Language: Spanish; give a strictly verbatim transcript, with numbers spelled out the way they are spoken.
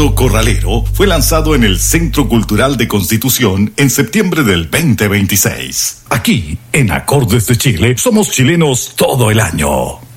Canto Corralero fue lanzado en el Centro Cultural de Constitución en septiembre del veinte veintiséis. Aquí, en Acordes de Chile, somos chilenos todo el año.